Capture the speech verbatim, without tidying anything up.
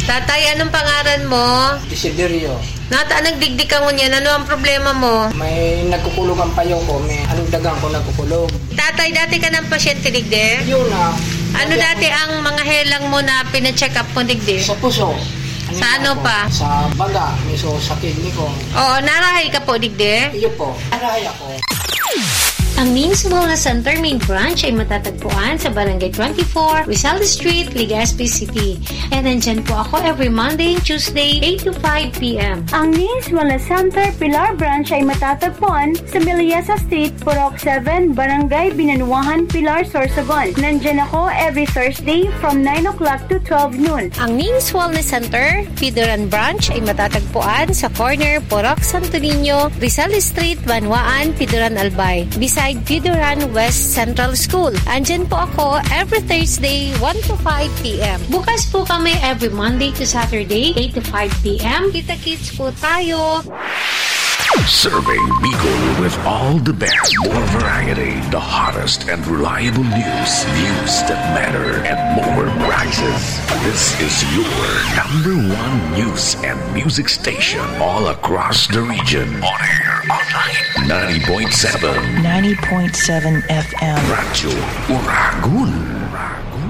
Tatay, anong pangalan mo? Desiderio. Nata, nagdigdig ka mo niyan. Ano ang problema mo? May nagkukulog ang payo ko. May anong dagang ko nagkukulog. Tatay, dati ka ng pasyente, digdi? Yun na. Ano dati ang mga helang mo na pina-check up mo, digdi? Sa puso. Sa ano ako? pa? Sa baga. Miso sa kidney ko. Oo, narahay ka po, digdi? Iyo po. Narahay ako. Ang Ning's Wellness Center main branch ay matatagpuan sa Barangay twenty-four, Rizal Street, Legazpi City. And nandyan po ako every Monday and Tuesday, eight to five p.m. Ang Ning's Wellness Center Pilar branch ay matatagpuan sa Miliasa Street, Purok seven, Barangay Binanuahan, Pilar, Sorsogon. Nandyan ako every Thursday from nine o'clock to twelve noon. Ang Ning's Wellness Center, Pidoran branch ay matatagpuan sa corner, Purok Santo Niño, Rizal Street, Banwaan, Pidoran Albay. Beside Pidoran West Central School. Andyan po ako every Thursday, one to five p.m. Bukas po kami every Monday to Saturday, eight to five p.m. Kita-kits po tayo. Serving Bicol with all the best, more variety, the hottest and reliable news, news that matter, and more prizes. This is your number one news and music station all across the region. On air, online, ninety point seven. ninety point seven F M. Radyo Uragon.